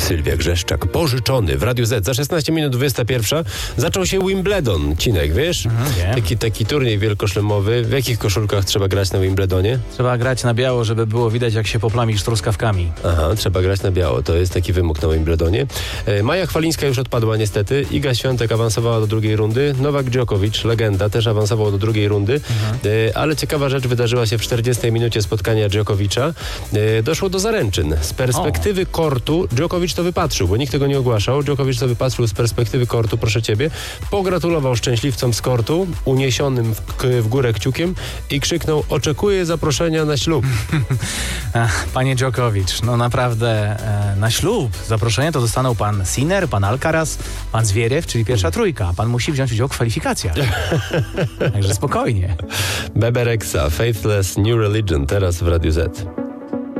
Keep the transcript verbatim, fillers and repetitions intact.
Sylwia Grzeszczak, pożyczony w Radiu Z. Za szesnaście minut dwudziesta pierwsza zaczął się Wimbledon. Cinek, wiesz? Mhm, taki, taki turniej wielkoszlemowy. W jakich koszulkach trzeba grać na Wimbledonie? Trzeba grać na biało, żeby było widać, jak się poplamisz truskawkami. Aha, trzeba grać na biało. To jest taki wymóg na Wimbledonie. E, Maja Chwalińska już odpadła niestety. Iga Świątek awansowała do drugiej rundy. Nowak Djokovic, legenda, też awansował do drugiej rundy. Mhm. E, ale ciekawa rzecz wydarzyła się w czterdziestej minucie spotkania Djokovicza. E, doszło do zaręczyn. Z perspektywy o. kortu Djokovic to wypatrzył, bo nikt tego nie ogłaszał. Djokovic to wypatrzył z perspektywy kortu, proszę ciebie. Pogratulował szczęśliwcom z kortu, uniesionym w, w górę kciukiem i krzyknął: oczekuję zaproszenia na ślub. Panie Djokovic, no naprawdę e, na ślub zaproszenie to dostaną pan Sinner, pan Alcaraz, pan Zwieriew, czyli pierwsza trójka. Pan musi wziąć udział w kwalifikacjach. Także spokojnie. Bebe Rexha, Faithless New Religion, teraz w Radiu Z.